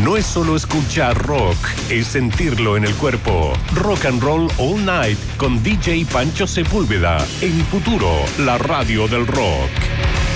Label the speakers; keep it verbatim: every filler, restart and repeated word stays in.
Speaker 1: no es solo escuchar rock, es sentirlo en el cuerpo. Rock and Roll All Night con D J Pancho Sepúlveda. En Futuro, la radio del rock.